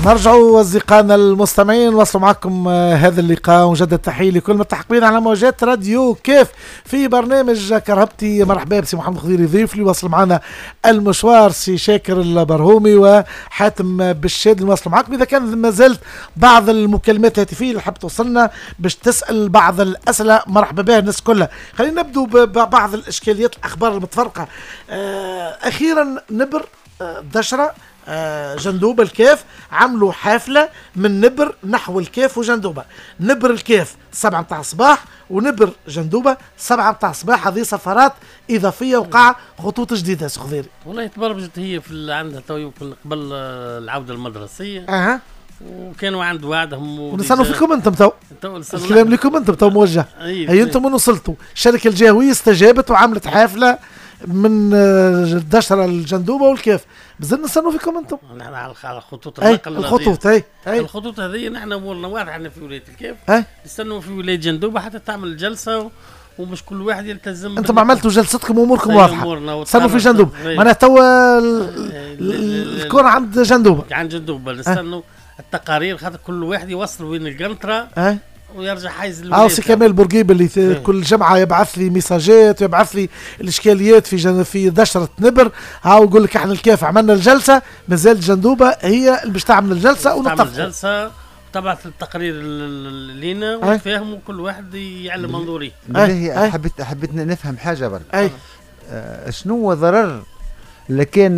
نرجعوا أصدقائنا المستمعين، وصلوا معكم هذا اللقاء، ومجدد تحية لكل المتحققين على موجات راديو كيف في برنامج كرهبتي. مرحبا بسي محمد خضيري ضيف لي، وصل معنا المشوار سي شاكر البرهومي وحاتم بالشاد وصلوا معكم. إذا كان ما زلت بعض المكالمات الهاتفية اللي حاب توصلنا باش تسأل بعض الأسئلة، مرحبا بها الناس كلها. خلينا نبدو ببعض الإشكاليات الأخبار المتفرقة. أخيرا نبر دشرة جندوبة الكاف عملوا حافلة من نبر نحو الكاف وجندوبة. نبر الكاف 7 متاع الصباح ونبر جندوبة 7 متاع الصباح. هذه سفرات إضافية وقع خطوط جديدة سخذيري. والله تبرمجت هي في عندها تو يمكن قبل العودة المدرسية. وكانوا عند وعدهم ونستنوا فيكم انتم تو الكلام لكم انتم تو موجه. هي انتم من وصلتوا الشركة الجهوية استجابت وعملت حافلة من دشرة الجندوبة والكاف. بزلنا نستنوا فيكم انتم. نحن على خطوط النقل. الخطوط الخطوط هذه نحن امورنا واضحه. احنا في ولاية الكاف نستنوا في ولاية جندوبة حتى تعمل الجلسة، ومش كل واحد يلتزم. انتم عملتوا جلستكم واموركم واضحه. استنوا في جندوبة معناها توا الكون عند جندوبة. عند جندوبة نستنوا التقارير، خاطر كل واحد يوصل وين القنطرة ويرجع حيز الولاية. سي كمال بورقيب اللي كل جمعة يبعث لي ميساجات ويبعث لي الاشكاليات في دشرة نبر. هاو يقول لك احنا الكاف عملنا الجلسة، مازال جندوبة هي اللي باش تعمل الجلسة ونتفق. الجلسة تبعث التقرير لينا ونفهموا كل واحد يعلم منظوري. حبيت نفهم حاجة برك. شنو ضرر لكن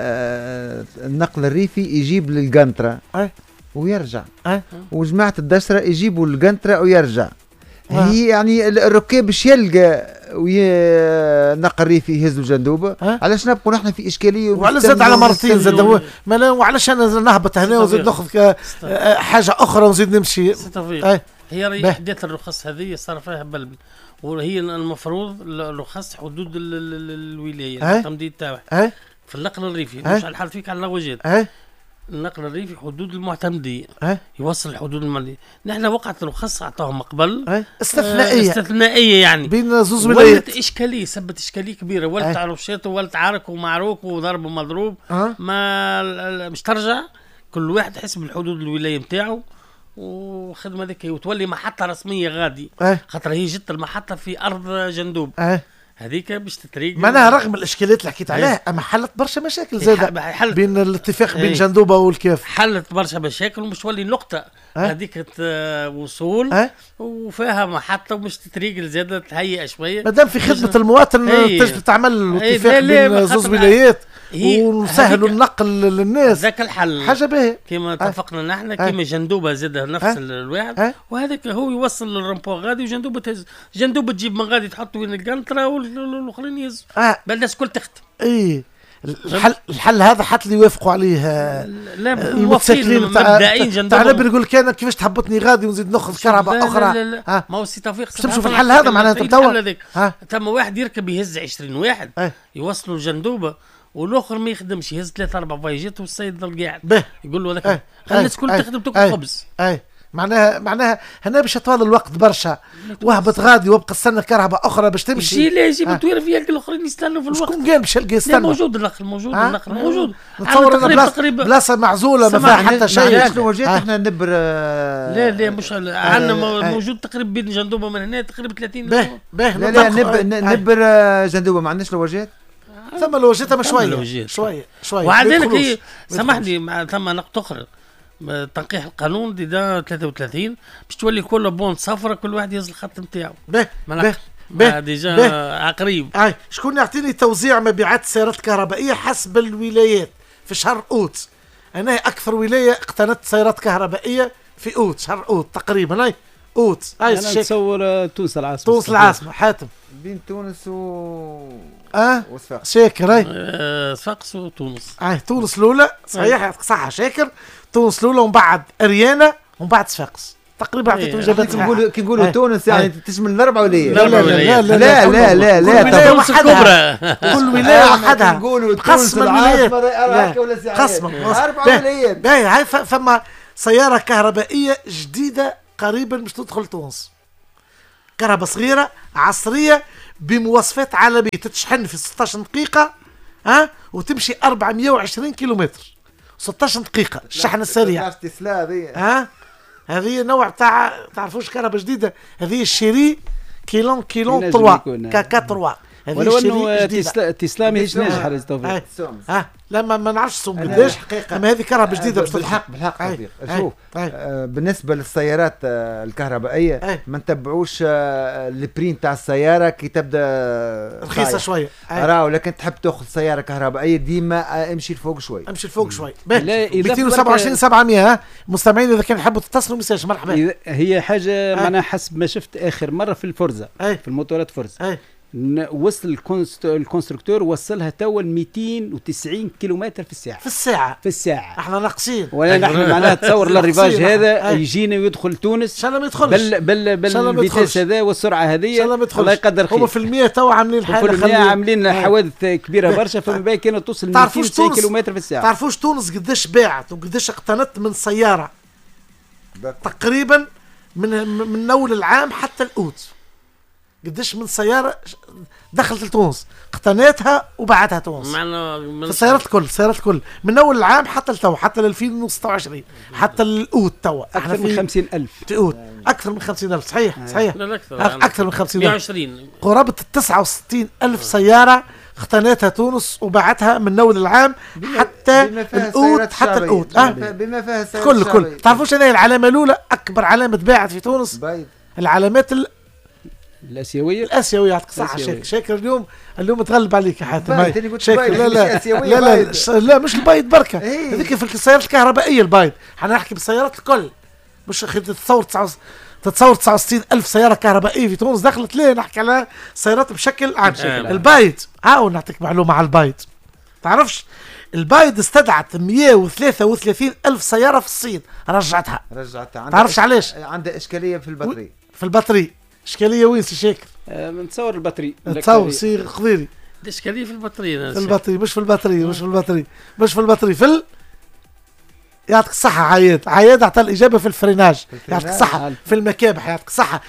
النقل الريفي يجيب للقنطرة ويرجع وجماعة الدشرة يجيبوا القنطرة ويرجع؟ هي يعني الركاب باش يلقى نقل ريفي يهزوا جندوبة. علاش نبقوا نحن في إشكالية؟ وعلى زاد على مرتين زاد وعلاش أنا نهبط هنا ونزيد ناخذ حاجة أخرى ونزيد نمشي. هي حديث الرخص هذه صار فيها بلبل، وهي المفروض الرخص حدود الولاية التمديد تاعها في النقل الريفي. مش على الحال فيك على اللواجات. النقل الريفي حدود المعتمدية يوصل الحدود المالية. نحن وقعت الرخص اعطاهم قبل استثنائية يعني بين زوز ولايات. ولت إشكالية، سبت إشكالية كبيرة. ولت عرفشات وولت عارك ومعروك وضرب ومضروب. ما مش ترجع كل واحد حسب الحدود الولاية متاعه وخدمة ذيك وتولي محطة رسمية غادي. خاطر هي جت المحطة في أرض جندوب. هذيك باش تتريق معناها رغم الاشكاليات اللي حكيت عليها اما حلت برشا مشاكل زاده بين الاتفاق بين جندوبة والكاف. حلت برشا مشاكل ومش تولي نقطه هذيك وصول وفيها محطه ومش تتريق زاده تهيئ شويه. مادام في خدمه المواطن تجب تعمل اتفاق بين زوز ولايات ونسهلوا النقل للناس. ذاك الحل حاجه باهيه كما اتفقنا نحن. كما جندوبة زاده نفس الواحد وهذاك هو يوصل للرمبو غادي وجندوبة تهز. جندوبة تجيب من غادي تحط وين القنطره والاخرين يهزوا. الناس كل تختم. الحل هذا حتى اللي يوافقوا عليه المتساكلين مبدئيين جندوبة. تعال يقول لك انا كيفاش تحبطني غادي ونزيد ناخذ كهرباء اخرى. ما هو سي توفيق شوف الحل هذا معناها توا ثم واحد يركب يهز 20 واحد يوصلوا الجندوبة والاخر ما يخدمش يهز 3-4 فايجات والسيد ضل قاعد يقول له هذاك خلي الناس كل تخدم تاكل خبز. معناها هنا باش يطول الوقت برشا وهبط غادي وابقى استنى كهرباء اخرى باش تمشي. يجي لا يجيب توير في الاخرين يستنوا في الوقت. شكون قال باش يلقى يستنى؟ موجود النقل موجود. نتصور بلاصه معزوله ما فيها حتى شيء. شنو وجهت احنا نبر لا مش عندنا موجود تقريبا بين جندوبة من هنا تقريبا 30. لا نبر جندوبة ما عندناش لوجات. ثم لوجتها شويه وعندك هي سامحني ثم نقطه اخرى. تنقيح القانون دي 33 باش تولي كل بونت صفرة كل واحد يهز الخط نتاعو. ديجا عقريب. شكون يعطيني توزيع مبيعات سيارات كهربائيه حسب الولايات في شهر اوت؟ انا اكثر ولايه اقتنت سيارات كهربائيه في اوت، شهر اوت تقريبا. اوت انا نتصور تونس العاصمه. حاتم بين تونس وصفاقس. شاكر صفاقس وتونس. تونس الاولى صحيح يعطيك صحه شاكر. تونس الاولى ومن بعد اريانا ومن بعد صفاقس. تقريبا عطيتوا اجابات صحيحه. كي نقولوا تونس يعني تشمل الاربع ولايات. لا كل ولايه وحدها. قسم الولايات قسم 4 ولايات. هاي فما سياره كهربائيه جديده قريبا باش تدخل تونس. كهرباء صغيره عصريه بمواصفات عالميه، تتشحن في 16 دقيقه وتمشي 420 كيلومتر 16 دقيقه الشحن السريع. تسلا هذه هذه نوع تاع تعرفوش كهرباء جديده، هذه الشيري كيلون 3 كا 3. ولو انه تسلا ماهيش ناجحه للتوفيق. لا ما نعرفش السوم قداش، اما هذه كهرباء جديده بالحق شوف بالنسبه للسيارات الكهربائيه ما نتبعوش البرين تاع السياره كي تبدا رخيصه شويه راهو، لكن تحب تاخذ سياره كهربائيه ديما امشي لفوق شوي 227 700. مستمعين اذا كان يحبوا تتصلوا مساج مرحبا. هي حاجه معناها حسب ما شفت اخر مره في الفورزا في الموتورات فورزا وصل الكونستركتور وصلها توا 290 كيلومتر في الساعة. احنا ناقصين ولا نحن معناها تصور الريفاج هذا يجينا ويدخل تونس ان شاء الله ما يدخلش بالفيتاس هذا والسرعة هذه الله يقدر خير. هو في المية توا عاملين عاملين حوادث كبيرة برشا، فما بالك كانت توصل 290 كيلومتر في الساعة. تعرفوش تونس قداش باعت وقداش اقتنت من سيارة تقريبا من أول العام حتى الأوت، قديش من سيارة دخلت لتونس اقتنيتها وباعتها تونس في السيارات الكل من أول العام حتى التو حتى 2026 حتى الأوت توا أكثر من 50,000 أكثر من 50,000 صحيح لا أكثر من 50,000 120 قرابة 69,000 سيارة اقتنيتها تونس وباعتها من أول العام حتى الأوت حتى الأوت بما فيها السيارات كل تعرفوش هذه العلامة الأولى أكبر علامة باعت في تونس العلامات الاسيويه يعطيك الصحه. شاكر اليوم تغلب عليك يا حاتم. شاكر لا مش البايد بركه هذيك في السيارات الكهربائيه البايد. حنا نحكي بالسيارات الكل مش اخي تتصور 69,000 سياره كهربائيه في تونس دخلت. ليه نحكي على سيارات بشكل عام البايد. نعطيك معلومه على البايد. تعرفش البايد استدعت 133,000 سياره في الصين رجعتها. تعرفش علاش؟ عنده اشكاليه في البطاريه إشكالية وين سي شاكر؟ نتصور البطارية. تصور سي خضيري. إشكالية في البطارية. مش في البطارية. يعطيك الصحة عياد أعطى الإجابة في الفريناج. يعطيك الصحة في المكابح. يعطيك الصحة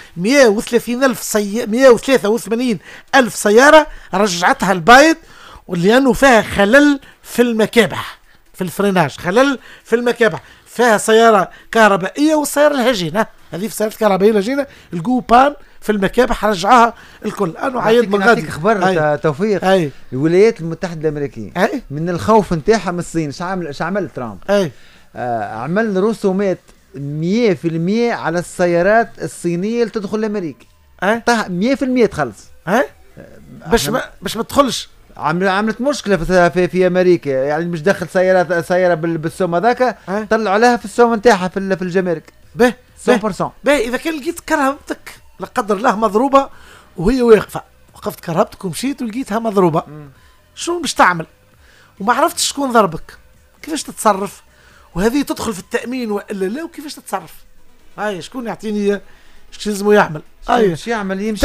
183,000 سيارة رجعتها البايد ولأنه فيها خلل في المكابح في الفريناج خلل في المكابح. فيها سيارة كهربائية والسيارة الهجينة هذه في سيارة كهربائية الهجينة الجوبان في المكابح رجعها الكل. أنا عيد من غادي خبر توفيق الولايات المتحدة الأمريكية من الخوف نتاعها من الصين ايش عمل ترامب؟ عمل رسومات 100% على السيارات الصينية اللي تدخل لأمريكا 100% تخلص باش ما تدخلش. عملت مشكلة في أمريكا يعني مش دخل سيارة بالسوم هذاك طلعوا عليها في السوم نتاعها في الجمارك 100%. إذا كان لقيت كرهبتك لا قدر الله مضروبة وهي وقفت كرهبتك ومشيت ولقيتها مضروبة شو باش تعمل وما عرفتش شكون ضربك كيفاش تتصرف؟ وهذه تدخل في التأمين وإلا لا وكيفاش تتصرف؟ شكون يعطيني شو لازم يعمل؟ شو يعمل يمشي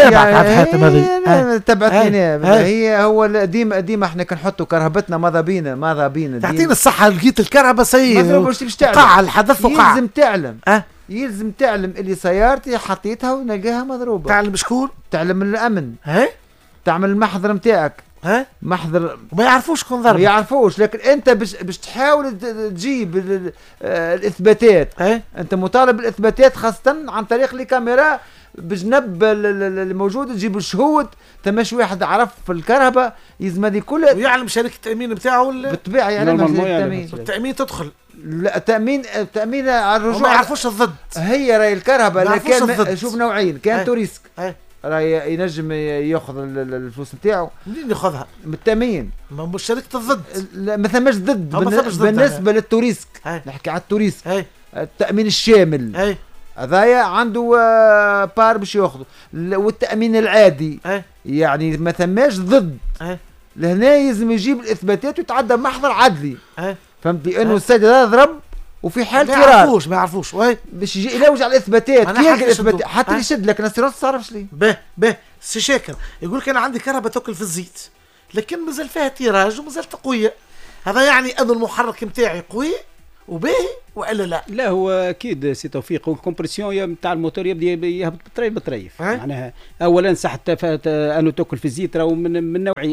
تبعتني هي هو ديما احنا كنحطوا كرهبتنا ماذا بينا تعطينا الصحة لقيت الكرهبة سيئة وقع الحدث وقع يلزم تعلم اللي سيارتي حطيتها ونلقاها مضروبة. تعلم شكون؟ تعلم الأمن تعمل المحضر متاعك محضر ما يعرفوش شكون ضرب ما يعرفوش لكن انت باش تحاول تجيب الاثباتات انت مطالب بالاثباتات خاصة عن طريق الكاميرا بجنب الموجود تجيب الشهود تماش واحد عرف في الكهرباء يزم هذه كلها ويعلم شركة التأمين بتاعه بالطبيعة يعني التأمين تدخل لا التأمين على الرجوع ما يعرفوش الضد هي راي الكهرباء كان شوف نوعين كان توريسك راي ينجم ياخذ الفلوس نتاعو منين ياخذها؟ من التأمين مش شركة الضد ما ثماش ضد بالنسبة للتوريسك نحكي على التوريسك التأمين الشامل هذايا عنده بار باش ياخذه والتأمين العادي يعني ما ثماش ضد لهنا لازم يجيب الإثباتات ويتعدى محضر عدلي فهمتي انه السيد هذا ضرب وفي حال ما يعرفوش باش يجي يلوج على الاثباتات كي الاثباتات حتى يشد لكن السيارات ما تصرفش ليه سي شاكر يقول لك انا عندي كهرباء تاكل في الزيت لكن مازال فيها تيراج ومازالت قويه هذا يعني ان المحرك نتاعي قوي وباهي والا لا هو اكيد سي توفيق والكمبرسيون نتاع الموتور يبدا يهبط بطريف معناها اولا صح انه تاكل في الزيت راهو من نوعين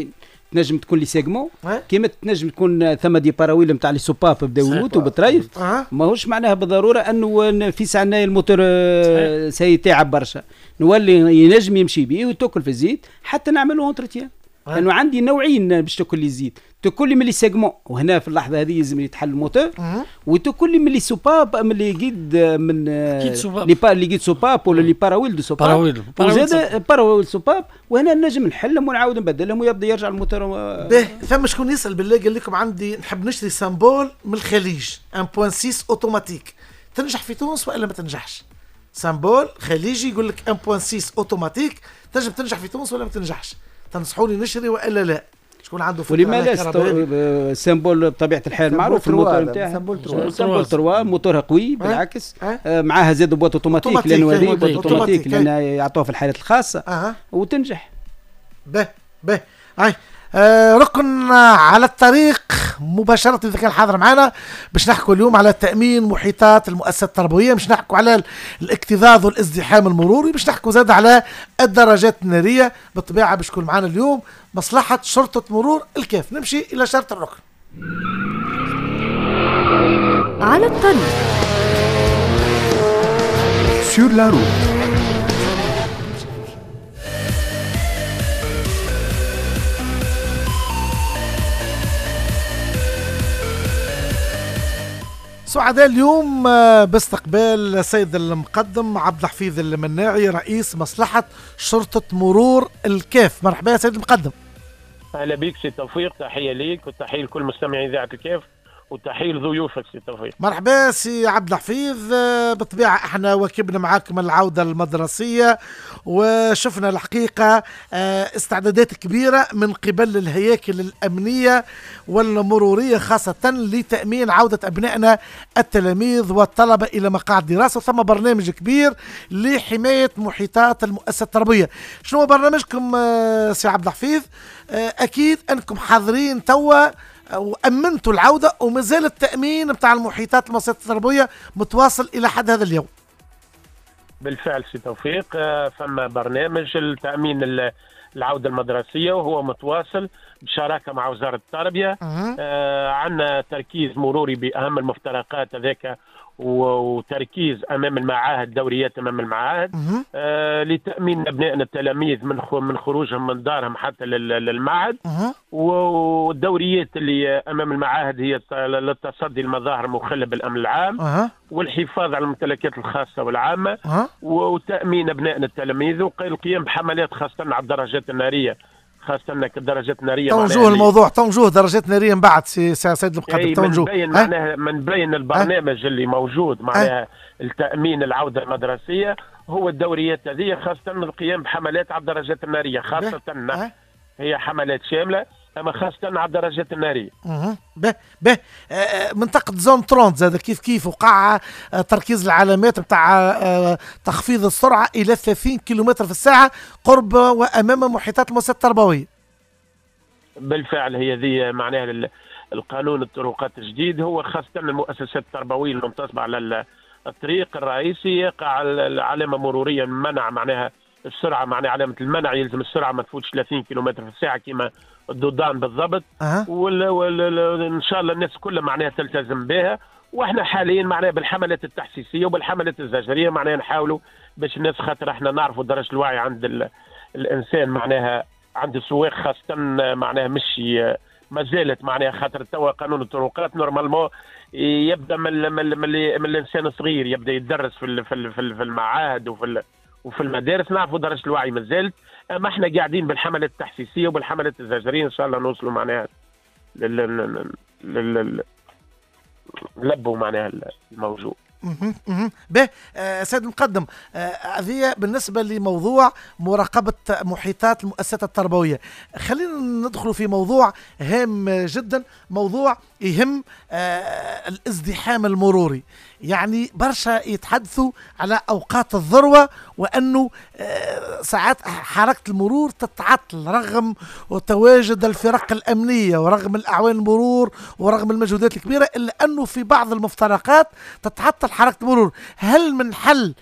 تنجم تكون لي سيجمون كيما تنجم تكون ثم دي باراويل نتاع لي سوباب بداو يموتوا بالطريف. ماهوش معناها بالضروره انه في ساعه الموتور سيتعب برشا، نولي ينجم يمشي بيه وتاكل في الزيت حتى نعملوا اونتروتيان. لانه عندي نوعين باش تاكل لي زيت، تاكل لي من لي سيجمون وهنا في اللحظه هذه لازم يتحل الموتور، وتاكل لي من لي سوباب من لي قيد من لي قيد سوباب ولا لي باراويل دو سوباب وزاد باراويل سوباب، وهنا نجم نحلهم ونعاود نبدلهم ويبدا يرجع الموتور. ثم شكون يسال بالله قال لكم عندي نحب نشتري سامبول من الخليج 1.6 اوتوماتيك، تنجح في تونس والا ما تنجحش؟ سامبول خليجي يقول لك 1.6 اوتوماتيك، تنجم تنجح في تونس ولا ما تنجحش؟ تنصحوني نشري والا لا؟ شكون عنده فكره؟ ولما لا سامبول بطبيعه الحال معروف الموتور نتاعها سامبول 3 موتورها قوي بالعكس، معاها زاد بواط اوتوماتيك لانه هذه بواط اوتوماتيك لان يعطوها في الحالات الخاصه وتنجح. به ركن على الطريق مباشرة إذا كان حاضر معنا باش نحكوا اليوم على تأمين محيطات المؤسسات التربوية، باش نحكوا على الاكتظاظ والازدحام المروري، باش نحكوا زاد على الدراجات النارية. بالطبيعة باش تكون معنا اليوم مصلحة شرطة مرور الكاف. نمشي إلى شرط الركن. على الطريق Sur la route. سعداء اليوم باستقبال السيد المقدم عبد الحفيظ المناعي رئيس مصلحة شرطة مرور الكاف. مرحبا يا سيد المقدم. أهلا بك سي توفيق، تحية ليك وتحية لكل مستمعي إذاعة الكاف وتحية لضيوفك سي توفيق. مرحبا سي عبد الحفيظ. بالطبيعة احنا واكبنا معاكم العودة المدرسية وشفنا الحقيقة استعدادات كبيرة من قبل الهياكل الأمنية والمرورية خاصة لتأمين عودة أبنائنا التلاميذ والطلبة إلى مقاعد دراسة، ثم برنامج كبير لحماية محيطات المؤسسة التربوية. شنو برنامجكم سي عبد الحفيظ؟ أكيد أنكم حاضرين توا وأمنتوا العودة ومازال التأمين بتاع المحيطات المؤسسات التربوية متواصل إلى حد هذا اليوم. بالفعل سي توفيق، ثم برنامج التأمين العودة المدرسية وهو متواصل بشراكة مع وزارة التربية. عندنا تركيز مروري بأهم المفترقات هذاك وتركيز امام المعاهد، دوريات امام المعاهد لتامين ابنائنا التلاميذ من خروجهم من دارهم حتى للمعهد، والدوريات اللي امام المعاهد هي للتصدي المظاهر المخله بالامن العام والحفاظ على الممتلكات الخاصه والعامه وتامين ابنائنا التلاميذ والقيام بحملات خاصه على الدراجات الناريه، خاصة انك الدرجات النارية تنجوه الموضوع تنجوه درجات نارية من بعد سيد المقدم تنجوه من بين البرنامج اللي موجود معناها التأمين العودة المدرسية هو الدوريات هذه خاصة القيام بحملات على الدرجات النارية خاصة هي حملات شاملة اما خاصة على الدرجات النارية. منطقة زون 30 زاد كيف وقع تركيز العلامات بتاع تخفيض السرعة إلى 30 كيلومتر في الساعة قرب وأمام محيطات المؤسسات التربوية. بالفعل هي ذي معناها القانون الطرقات الجديد هو خاصة المؤسسات التربوية المنتصبة على الطريق الرئيسي يقع العلامة مرورية منع معناها السرعة، معناها علامة المنع يلزم السرعة ما تفوتش 30 كيلومتر في الساعة كما الدودان بالضبط. ان شاء الله الناس كلها معناها تلتزم بها، واحنا حاليا معناها بالحملات التحسيسيه وبالحملات الزجريه معناها نحاولوا باش الناس خاطر احنا نعرفوا درجه الوعي عند الانسان معناها عند السواق خاصه معناها مش ما زالت معناها خاطر توا قانون الطرقات نورمالمون يبدا من الانسان الصغير يبدا يدرس في المعاهد وفي المدارس نعرفوا درجه الوعي ما زالت، اما احنا قاعدين بالحملات التحسيسيه وبالحملات الزجريه ان شاء الله نوصلوا معناها لبوا معناها الموجود. به سيد المقدم، هذه بالنسبة لموضوع مراقبة محيطات المؤسسات التربوية. خلينا ندخل في موضوع هام جدا، موضوع يهم الازدحام المروري. يعني برشا يتحدثوا على أوقات الذروة وأنه ساعات حركة المرور تتعطل رغم تواجد الفرق الأمنية ورغم الأعوان المرور ورغم المجهودات الكبيرة، إلا أنه في بعض المفترقات تتعطل حركة المرور. هل من حل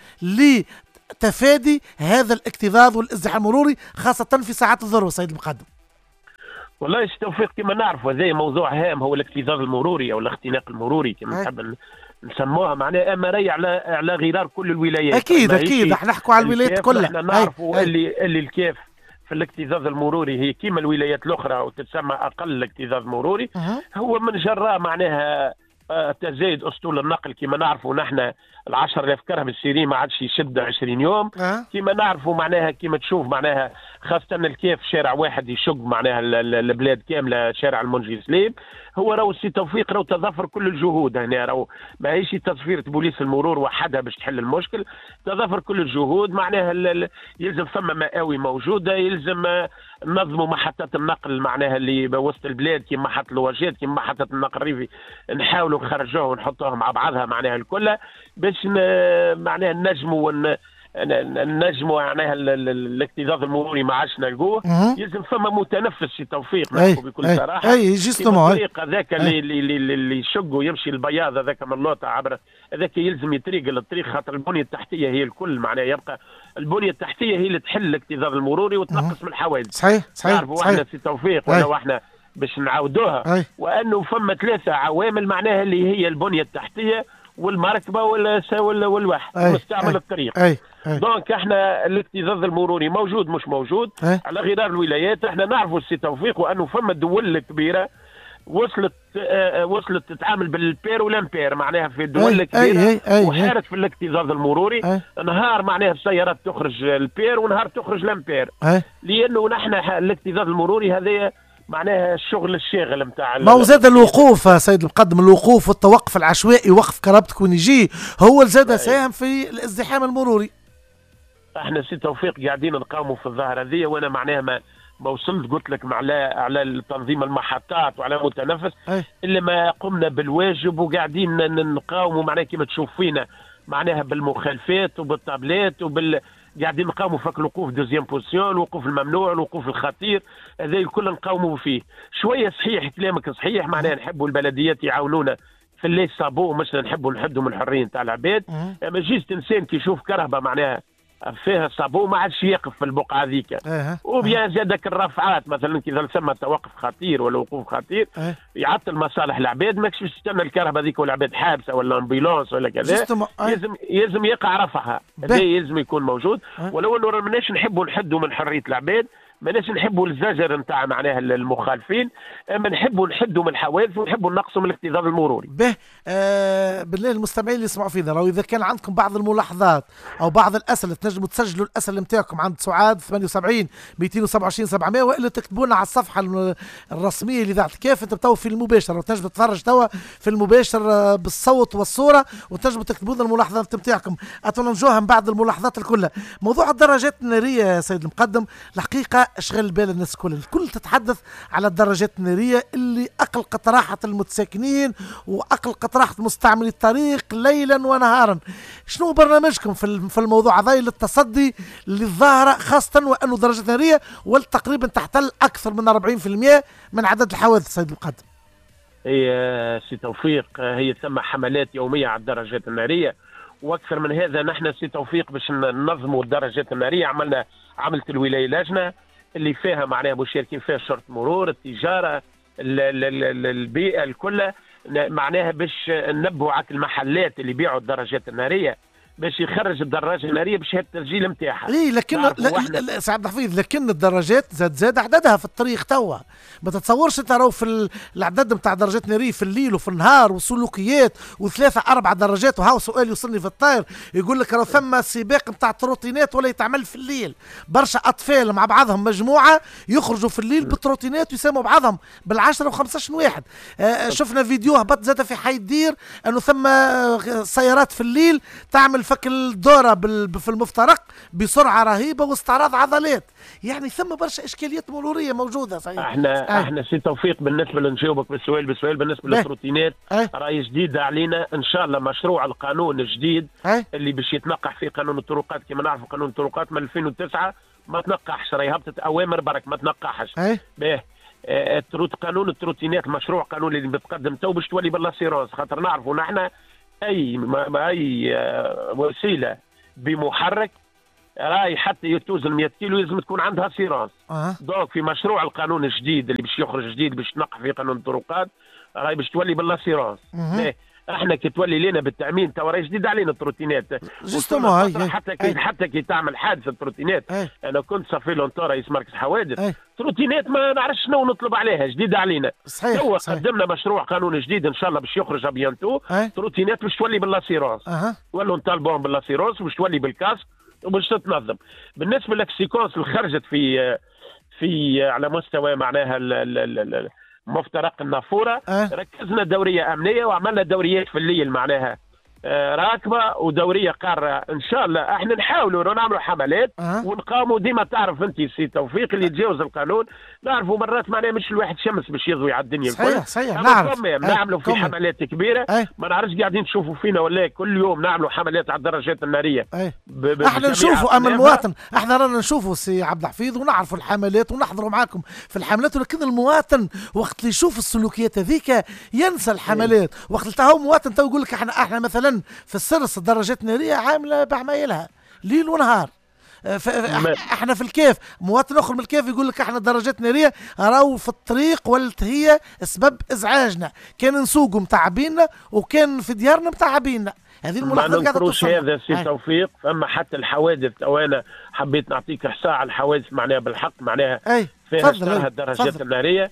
لتفادي هذا الاكتظاظ والازدحام المروري خاصة في ساعات الذروة سيد المقدم؟ والله التوفيق كما نعرف هذا موضوع هام، هو الاكتظاظ المروري او الاختناق المروري كما نحب نسموها، معناها امري على غرار كل الولايات. اكيد احنا نحكوا على الولايات كلها. احنا نعرفوا اللي الكيف في الاكتظاظ المروري هي كيما الولايات الاخرى وتتسمى اقل اكتظاظ مروري. هو من جراء معناها تزايد اسطول النقل كما نعرفوا نحن 10,000 كرهم السيري ما عادش يشد 20 يوم كما نعرفوا معناها كما تشوف معناها خاصة الكيف شارع واحد يشق معناها البلاد كاملة شارع المنجي سليم. هو راهو السي توفيق راهو تضافر كل الجهود هنا، راهو ماهيش تصفيرة بوليس المرور وحدها باش تحل المشكل، تضافر كل الجهود معناها يلزم ثم مآوي موجودة، يلزم نظموا محطات النقل معناها اللي وسط البلاد كيما محطة الواجات كيما محطة النقل الريفي نحاولوا نخرجوها ونحطوها مع بعضها معناها الكل باش معناها نجموا معناها الاكتظاظ المروري ما عادش نلقوه. يلزم فما متنفس في توفيق نحكوا بكل صراحه. يجي الطريق هذاك اللي يشق ويمشي البياض هذاك من اللوطه عبر هذاك يلزم يتريق الطريق خاطر البنيه التحتيه هي الكل معناها يبقى البنيه التحتيه هي اللي تحل الاكتظاظ المروري وتنقص من الحوادث. صحيح نعرفوا احنا في توفيق ولا احنا باش نعاودوها وانه فما 3 عوامل معناها اللي هي البنيه التحتيه والمركبه والواحد مستعمل الطريق. دونك احنا الاكتظاظ المروري موجود مش موجود على غرار الولايات. احنا نعرفوا السي توفيق وانه فما دول كبيره وصلت تتعامل بالبير والامبير معناها في دول كبيره وحارت في الاكتظاظ المروري. نهار معناها السيارات تخرج البير ونهار تخرج الامبير لانه نحن الاكتظاظ المروري هذا معناها الشغل الشاغل نتاع ما هو زاد الوقوف سيد المقدم، الوقوف والتوقف العشوائي وقف كرهبتك ونجي هو زاد ساهم في الازدحام المروري. احنا سي توفيق قاعدين نقاوموا في الظاهره هذه وانا معناها ما وصلت قلت لك على تنظيم المحطات وعلى متنفس الا ما قمنا بالواجب وقاعدين نقاوموا معناها كما تشوف فينا معناها بالمخالفات وبالطابلات قاعدين نقاوموا فك الوقوف دوزيام بوزيسيون، الوقوف الممنوع، الوقوف الخطير، هذا الكل نقاوموا فيه. شويه صحيح كلامك صحيح معناها نحبوا البلديات يعاونونا في اللي صابوه مش نحبوا نحدوا من الحريين تاع العباد. اما جيز انسان كي يشوف كرهبه معناها فيها صابو ما عادش يقف في البقعه ذيك. وبيان زادك الرفعات مثلا كذا تسمى توقف خطير ولا وقوف خطير يعطل مصالح العباد، ماكش باش تستنى الكهرباء ذيك والعباد حابسه ولا امبيلونس ولا كذا يلزم يقع رفعها. هذا يلزم يكون موجود. ولو انه ماناش نحبوا نحدوا من حريه العباد، ماناش نحبوا الزجر نتاع معناها المخالفين، اما نحبوا نحدوا من الحوادث ونحبوا نقصوا من الاكتظاظ المروري. بالله المستمعين اللي يسمعوا فينا لو اذا كان عندكم بعض الملاحظات او بعض الاسئله تنجموا تسجلوا الاسئله نتاعكم عند سعاد 78 227 700 والا تكتبوا لنا على الصفحه الرسميه لإذاعة كيف. انت بتو في المباشر وتنجموا تتفرج توا في المباشر بالصوت والصوره وتنجموا تكتبوا لنا الملاحظات نتاعكم اتنجوها من بعد الملاحظات الكل. موضوع الدراجات الناريه يا سيد المقدم الحقيقه اشغل بال الناس الكل تتحدث على الدراجات الناريه اللي اقلقت راحه المتساكنين واقلقت راحه مستعملي الطريق ليلا ونهارا. شنو برنامجكم في الموضوع هذا للتصدي للظاهره خاصه وانه الدراجات الناريه والتقريبا تحتل اكثر من 40% من عدد الحوادث سيد المقدم؟ هي سي توفيق هي ثم حملات يوميه على الدراجات الناريه واكثر من هذا. نحن سي توفيق باش ننظموا الدراجات الناريه عملت الولايه لجنه اللي فيها معناها مشاركين فيها شرطه مرور، التجاره، البيئه الكل، معناها باش ننبهوا على المحلات اللي يبيعوا الدراجات الناريه باش يخرج الدراجه الناريه بشهاده التسجيل نتاعها. لكن سعد الحفيظ لكن الدراجات زاد عددها في الطريق توا. ما تتصورش انت راهو في العدد نتاع الدراجات الناريه في الليل وفي النهار وسلوكيات وثلاثه 4 دراجات. وهاو سؤال يوصلني في الطاير يقول لك راه ثم سباق نتاع التروتينات ولا يتعمل في الليل. برشا اطفال مع بعضهم مجموعه يخرجوا في الليل بالتروتينات ويسموا بعضهم بال10 و15 واحد. شفنا فيديو هبط زاد في حي الدير انه ثم سيارات في الليل تعمل فك الدورة في المفترق بسرعة رهيبة واستعراض عضلات. يعني ثم برشا إشكاليات مرورية موجودة صحيح. احنا سي توفيق بالنسبة لنجاوبك بالسؤال بالنسبة للروتينات راي جديدة علينا ان شاء الله. مشروع القانون الجديد اللي باش يتنقح فيه قانون الطرقات كما نعرف قانون الطرقات من 2009 ما تنقحش، راهي هبطت اوامر برك ما تنقحش. قانون التروتينات المشروع قانون اللي بتقدم تو باش تولي باللاسيرونس خاطر نعرفوا نحن اي وسيله بمحرك راي حتى يتوزن 100 كيلو لازم تكون عندها سيرانس. دونك في مشروع القانون الجديد اللي باش يخرج جديد باش تنقح في قانون الطرقات راي باش تولي باللاسيرونس. احنا كي تولي لنا بالتامين تو راهي جديد علينا التروتينات جوستومون حتى كي تعمل حادثه التروتينات. انا كنت صافي لونتور رئيس مركز حوادث تروتينات ما نعرفش شنو نطلب عليها جديده علينا. صحيح تو قدمنا مشروع قانون جديد ان شاء الله باش يخرج بيانتو. تروتينات باش تولي باللاسيرونس ولو نطالبون باللاسيرونس باش تولي بالكاس وباش تتنظم. بالنسبه للسيكونس اللي خرجت في على مستوى معناها مفترق النافوره ركزنا دوريه امنيه وعملنا دوريات في الليل معناها راكبه ودوريه قاره. ان شاء الله احنا نحاولوا نعملوا حملات ونقاموا ديما. تعرف انت سي توفيق اللي يتجاوز القانون نعرفوا مرات معناها مش الواحد شمس باش يضوي على الدنيا الكل. صحيح نعملوا في حملات كبيره. ما نعرفش قاعدين تشوفوا فينا ولا كل يوم نعملوا حملات على الدراجات الناريه. احنا نشوفوا اما المواطن احنا رانا نشوفوا سي عبد الحفيظ ونعرفوا الحملات ونحضروا معاكم في الحملات. ولكن المواطن وقت اللي يشوف السلوكيات هذيك ينسى الحملات. وقت اللي تهو مواطن تو يقول لك احنا مثلا في السرس الدراجات الناريه عامله بعمايلها ليل ونهار. احنا في الكيف مواطن اخر من الكيف يقول لك احنا الدراجات الناريه راهو في الطريق ولت هي سبب ازعاجنا. كان نسوقوا متعبينا وكان في ديارنا متعبينا. هذه الملاحظات قاعده توصل. هذا سي توفيق. فما حتى الحوادث وانا حبيت نعطيك احصاء على الحوادث معناها بالحق معناها فيها الدراجات الناريه.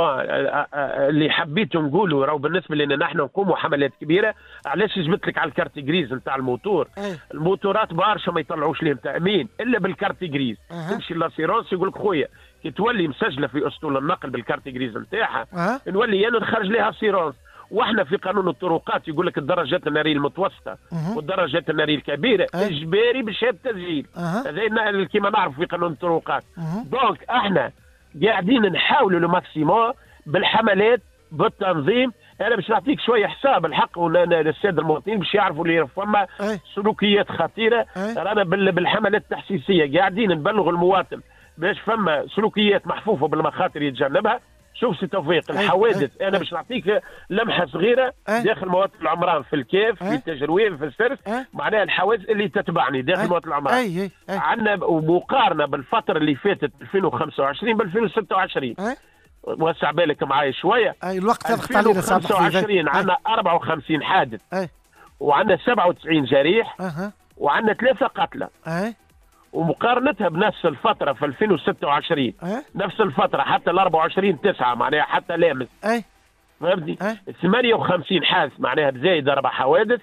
اللي حبيت نقوله راهو بالنسبه لنا نحن نقوموا حملات كبيره. علاش جبت لك على الكارت جريز نتاع الموتور. الموتورات بارشا ما يطلعوش لهم تامين الا بالكارت جريز. تمشي لاسيرونس يقول لك خويا كي تولي مسجله في اسطول النقل بالكارت جريز نتاعها نولي انا نخرج لها سيرونس. واحنا في قانون الطرقات يقول لك الدراجات الناريه المتوسطه والدراجات الناريه الكبيره اجباري بشهاده تسجيل. هذا كما نعرف في قانون الطرقات. دونك احنا قاعدين نحاولوا لو ماكسيموم بالحملات بالتنظيم. انا باش نعطيك شويه حساب الحق للساده المواطنين باش يعرفوا اللي فما سلوكيات خطيره. رانا بالحملات التحسيسيه قاعدين نبلغوا المواطن باش فما سلوكيات محفوفه بالمخاطر يتجنبها. شوف سي توفيق الحوادث انا باش نعطيك لمحه صغيره داخل مواطن العمران في الكيف في التجروين في السرس معناها الحوادث اللي تتبعني داخل مواطن العمران. عندنا مقارنه بالفتره اللي فاتت 2025 ب 2026. وسع بالك معايا شويه. الوقت يضغط علينا. 2025 عندنا 54 حادث وعندنا 97 جريح وعندنا 3 قتلى. ومقارنتها بنفس الفترة في 2026 نفس الفترة حتى ال 24/9 معناها حتى لامس. فهمتني؟ 58 حادث معناها بزايد 4 حوادث.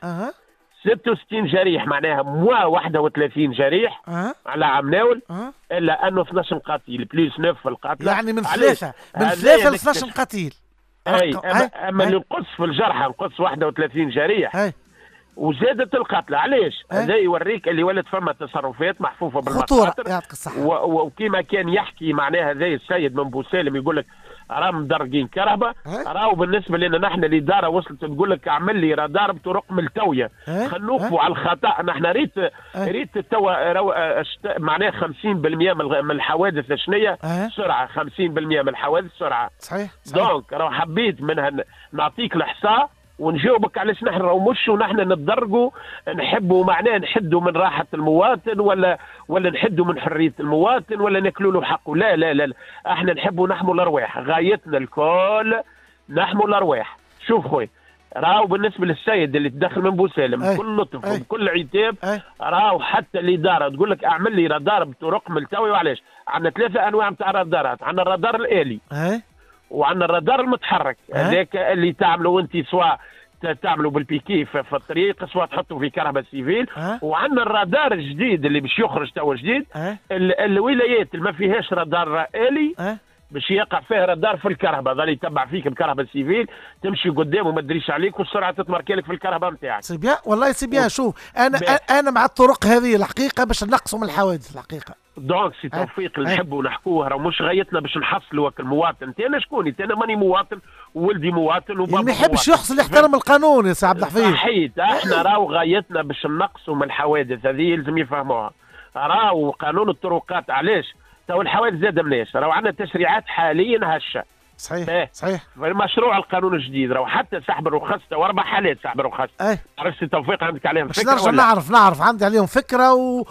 66 جريح معناها 31 جريح على عام ناول. الا انه 12 قتيل بليس 9 في القتلى. يعني من 3 ل 12 قتيل. اما اللي نقص في الجرحى نقص 31 جريح. وزادت القتلى. علاش؟ هذا يوريك اللي ولد فما تصرفات محفوفه بالمخاطر. يعطيك الصحه. وكما كان يحكي معناها هذا السيد من بوسالم يقول لك راه مدرجين كهرباء. راهو بالنسبه لنا نحن الاداره وصلت تقول لك اعمل لي رادار بطرق ملتويه. خلينا نوقفوا على الخطا. نحن ريت توا معناها 50% من الحوادث شنية سرعه. 50% من الحوادث سرعه. صحيح. دونك راهو حبيت منها نعطيك الاحصاء ونجاوبك علاش نحن راهو مش ونحن نتدرجوا نحبوا معناه نحدوا من راحه المواطن ولا نحدوا من حريه المواطن ولا ناكلوا له حقه. لا لا لا احنا نحبوا نحموا الارواح. غايتنا الكل نحموا الارواح. شوف خويا راهو بالنسبه للسيد اللي تدخل من بوسالم بكل لطف وبكل عتاب راهو حتى الاداره تقول لك اعمل لي رادار بطرق ملتويه. وعلاش؟ عندنا 3 انواع نتاع رادارات. عندنا الرادار الالي وعندنا الرادار المتحرك هذاك اللي تعملوا انت سواء تعملوا بالبيكي في الطريق سواء تحطوا في كهرباء سيفيل. وعندنا الرادار الجديد اللي باش يخرج توا جديد. الولايات اللي ما فيهاش رادار آلي باش يقع فيه رادار في الكهرباء. ظل يتبع فيك بكهرباء سيفيل تمشي قدام وما تدريش عليك والسرعه تتمركلك في الكهرباء نتاعك. سيبيان والله سيبيان. شوف انا مع الطرق هذه الحقيقه باش نقصوا من الحوادث الحقيقه. دونك سي توفيق اللي نحبوا نحكوه راه مش غايتنا باش نحصلوا المواطن. انا شكوني؟ انا ماني مواطن وولدي مواطن وبابا ما يحبش يحصل يحترم القانون يا سي عبد الحفيظ. صحيت. احنا راهو غايتنا باش نقصوا من الحوادث هذه يلزم يفهموها. راهو قانون الطرقات علاش تو الحوادث زاد مناش. راهو عندنا تشريعات حاليا هشه صحيح صحيح. مشروع القانون الجديد راهو حتى سحب الرخص تو 4 حالات سحب الرخص. عرفت توفيق عندك عليهم فكره؟ نرجع نعرف عندي عليهم فكره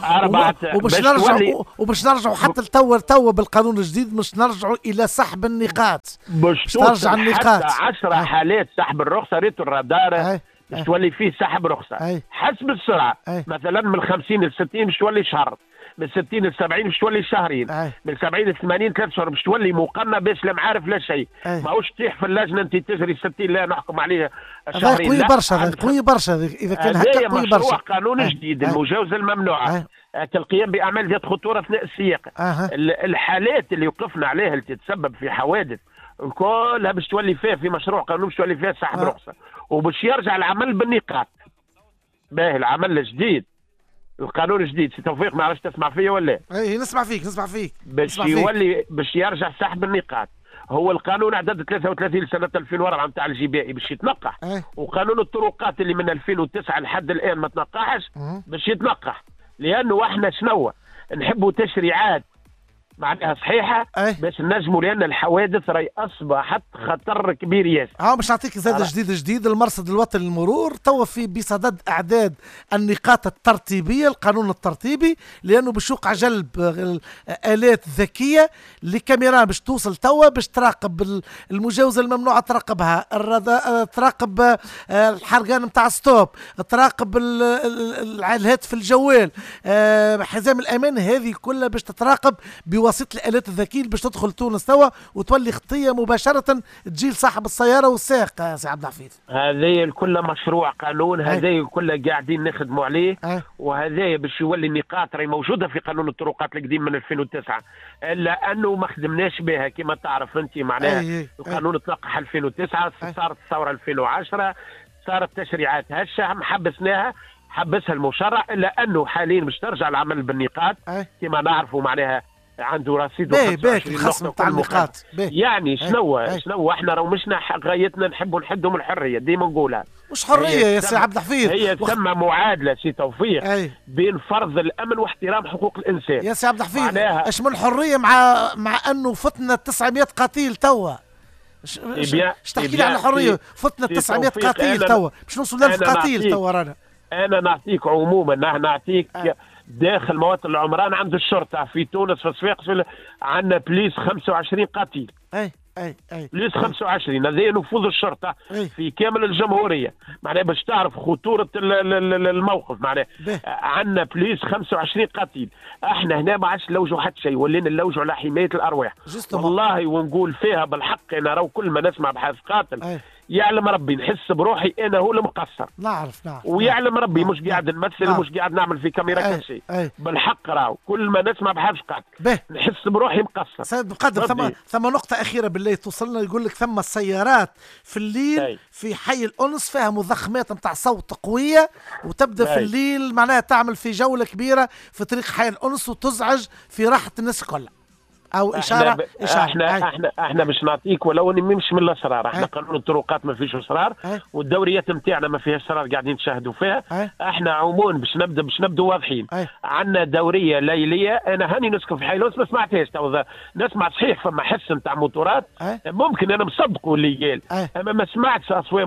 وباش نرجعوا حتى تو بالقانون الجديد مش نرجعوا الى سحب النقاط، باش ترجع النقاط حتى 10 حالات سحب الرخصه ريتو الرادار باش تولي فيه سحب رخصه حسب السرعه. مثلا من 50 ل 60 باش تولي شهر، من 60 ل 70 باش تولي شهرين، من 70 ل 80 3 شهور باش تولي مقننه باش لا معارف لا شيء. ماهوش تطيح في اللجنه انت تجري 60 لا نحكم عليه شهرين. قوي برشا قوي برشا اذا كان هكا قوي برشا. مشروع قانون جديد المجاوزه الممنوعه القيام باعمال ذات خطوره اثناء السياق. الحالات اللي وقفنا عليها اللي تتسبب في حوادث كلها باش تولي فيها في مشروع قانون باش تولي فيها سحب رخصه وباش يرجع العمل بالنقاط. باهي العمل الجديد القانون الجديد سي توفيق ما عرفتش تسمع فيا ولا؟ اي نسمع فيك باش يولي باش يرجع سحب النقاط. هو القانون عدد 33 سنه 2004 نتاع الجبائي باش يتنقح، وقانون الطرقات اللي من 2009 لحد الان ما تنقحش باش يتنقح، لانه احنا شنو نحبوا تشريعات معناها صحيحه باش نجموا، لان الحوادث راهي اصبحت خطر كبير ياسر. باش نعطيك زاد جديد المرصد الوطني للمرور توا في بصدد اعداد النقاط الترتيبيه، القانون الترتيبي، لانه باش يوقع جلب الات ذكيه لكاميرا باش توصل توا باش تراقب المجاوزه الممنوعه، تراقبها تراقب الحرقان نتاع ستوب، تراقب الهاتف الجوال، حزام الامان، هذه كلها باش تتراقب بواسطه الالات الذكيه باش تدخل تونس توا وتولي خطيه مباشره تجي لصاحب السياره والسائق. سي عبد الحفيظ هذه كلها مشروع قانون، هذه كلها قاعدين نخدموا عليه، وهذا باش يولي النقاط راهي موجوده في قانون الطرقات القديم من 2009، الا انه ما خدمناش بها كما تعرف انت معناها. القانون تلقح 2009 صارت الثوره 2010 صارت تشريعات هشه حبسناها حبسها المشرع، الا انه حاليا باش ترجع العمل بالنقاط كما نعرفوا معناها عنده رصيد الخصم تاع النقاط. يعني شنو احنا راه مشنا غايتنا نحبوا نحدهم الحريه، ديما نقولها مش حريه يا سي عبد الحفيظ، هي ثم معادله سي توفيق بين فرض الامن واحترام حقوق الانسان. يا سي عبد الحفيظ اش من حريه مع انه فتنا 900 قتيل توا؟ اش تحكي لي على الحريه؟ فتنا 900 قتيل توا باش نوصل ل 1000 قتيل توا رانا. انا نعطيك عموما نعطيك داخل مواطن العمران عند الشرطه في تونس في صفاقس عندنا بليس 25 قتيل. بليس 25 هذا نفوذ الشرطه في كامل الجمهوريه، معناها باش تعرف خطوره الموقف. معناها عندنا بليس 25 قتيل، احنا هنا ما عادش نلوجوا حتى شيء، ولينا نلوجوا على حمايه الارواح والله. ونقول فيها بالحق انا راهو كل ما نسمع بحادث قاتل يعلم ربي نحس بروحي انا هو المقصر. نعرف ويعلم ربي مش قاعد نمثل ومش قاعد نعمل في كاميرا كل شيء. بالحق راهو كل ما نسمع بحادث قاتل نحس بروحي مقصر. سيد مقدم ثم نقطة أخيرة بالله توصلنا، يقول لك ثم السيارات في الليل في حي الأنس فيها مضخمات نتاع صوت قوية وتبدأ في الليل معناها تعمل في جولة كبيرة في طريق حي الأنس وتزعج في راحة الناس كلها. او اشاره احنا باش نعطيك ولو اني مش من الاسرار. احنا قانون الطرقات ما فيش اسرار والدوريات نتاعنا ما فيهاش اسرار قاعدين تشاهدوا فيها. احنا عموما باش نبدا واضحين. عندنا دوريه ليليه، انا هاني نسكن في حيلوس ما سمعتهاش تو نسمع صحيح فما حس نتاع موتورات ممكن انا مصدقه اللي قال، اما ما سمعتش اصوات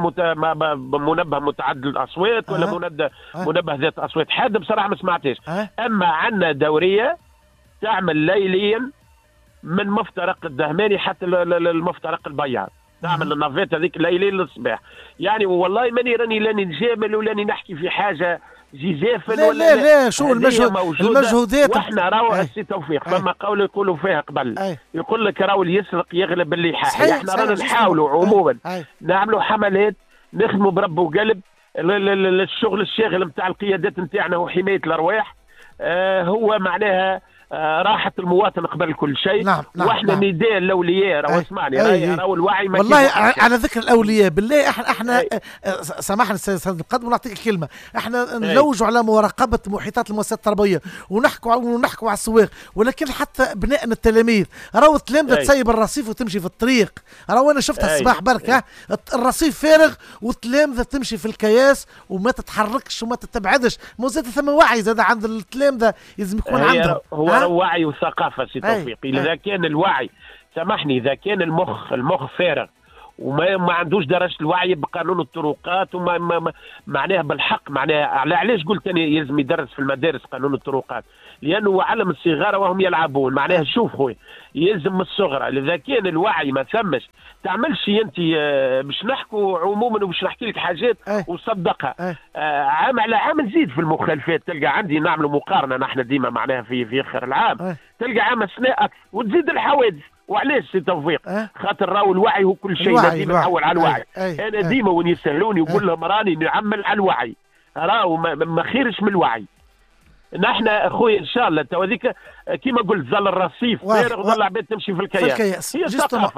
منبه متعدد الاصوات ولا منبه ذات اصوات حاده بصراحه ما سمعتهاش. اما عندنا دوريه تعمل ليليا من مفترق الدهماني حتى المفترق البياض، تعمل النافات هذيك ليلين للصباح. يعني والله ماني راني لاني نجامل ولاني نحكي في حاجه جزافا لا شو المجهودات. واحنا راهو السي توفيق فما قول يقولوا فيها قبل يقول لك راهو اللي يسرق يغلب اللي يحاح. احنا رانا نحاولوا عموما نعملوا حملات نخدموا برب وقلب. الشغل الشاغل نتاع القيادات نتاعنا هو حمايه الارواح، هو معناها راحة المواطن قبل كل شيء. واحنا نداء الاولياء راهو اسمعني راهو الوعي ما والله على ذكر الاولياء بالله احنا سامحني استاذ نقدم ونعطيك الكلمه. احنا نلوجوا على مراقبه محيطات المؤسسات التربويه ونحكوا على السواق، ولكن حتى ابنائنا التلاميذ راهو التلامذه تسيب الرصيف وتمشي في الطريق. راهو انا شفتها الصباح برك الرصيف فارغ والتلامذه تمشي في الكياس وما تتحركش وما تتبعدش. مو زاد ثم وعي زاد عند التلامذه لازم يكون عندهم وعي وثقافه سي توفيق. اذا كان الوعي سامحني اذا كان المخ فارغ وما عندوش درجه الوعي بقانون الطرقات وما معناها بالحق، معناها علاش قلت انا يلزم يدرس في المدارس قانون الطرقات؟ لانه هو علم الصغار وهم يلعبون. معناها شوف خويا يلزم من الصغرى، اذا كان الوعي ما ثمش تعملش انت باش نحكوا عموما وباش نحكي لك حاجات وصدقها عام على عام نزيد في المخالفات. تلقى عندي نعملوا مقارنه نحن ديما معناها في اخر العام تلقى عام السنه اكثر وتزيد الحوادث. وعلاش سي توفيق؟ خاطر راهو الوعي هو كل شيء، ديما نحول على الوعي. انا ديما وين يسالوني يقول لهم راني نعمل على الوعي، راهو ما خيرش من الوعي. نحن اخويا ان شاء الله تو هذيك كيما قلت ظل الرصيف فارغ وظل العباد تمشي في الكياس. هي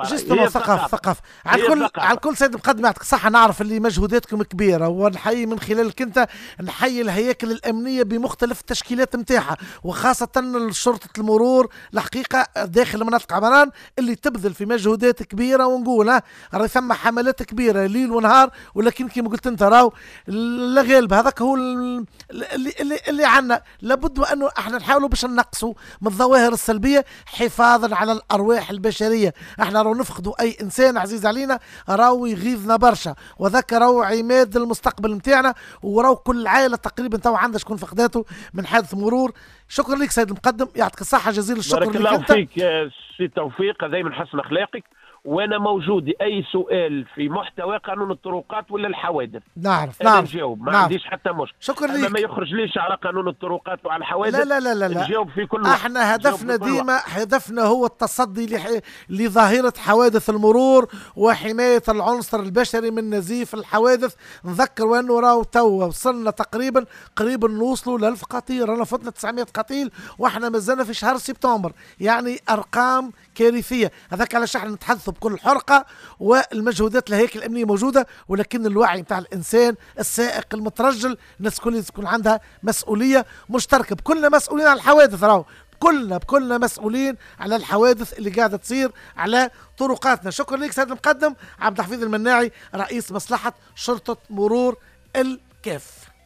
ثقافه على الكل سيد مقدم يعطيك الصحه. نعرف اللي مجهوداتكم كبيره ونحيي من خلالك انت نحيي الهياكل الامنيه بمختلف التشكيلات نتاعها وخاصه شرطه المرور الحقيقه داخل مناطق عمران اللي تبذل في مجهودات كبيره. ونقول راه ثم حملات كبيره ليل ونهار، ولكن كيما قلت انت راهو الغالب هذاك هو اللي عندنا. لابد وانه احنا نحاولوا باش ننقصوا من الظواهر السلبيه حفاظا على الارواح البشريه. احنا راهو نفقدوا اي انسان عزيز علينا راهو يغيظنا برشا، وذاك راهو عماد المستقبل نتاعنا، وراهو كل عائله تقريبا تو عندها شكون فقداته من حادث مرور. شكرا لك سيد المقدم، يعطيك الصحه جزيل الشكر. بارك الله فيك سي توفيق، دائما حسن اخلاقك، وانا موجود اي سؤال في محتوى قانون الطرقات ولا الحوادث نعرف نجاوب، ما عنديش حتى مشكل. شكرا لك. ما يخرج ليش على قانون الطرقات وعلى الحوادث. لا نجاوب في كل احنا هدفنا ديما هو التصدي لظاهره حوادث المرور وحمايه العنصر البشري من نزيف الحوادث. نذكر وانه راهو تو وصلنا تقريبا نوصلوا ل1000 قتيل، رانا فتنا 900 قتيل واحنا مازلنا في شهر سبتمبر، يعني ارقام كارثيه. هذاك علاش احنا نتحدثوا بكل حرقه، والمجهودات الهيكل الامنيه موجوده، ولكن الوعي نتاع الانسان السائق المترجل الناس كلها تكون عندها مسؤوليه مشتركه. كلنا مسؤولين على الحوادث، راهو كلنا مسؤولين على الحوادث اللي قاعده تصير على طرقاتنا. شكرا لك سيد المقدم عبد الحفيظ المناعي رئيس مصلحه شرطه مرور الكاف.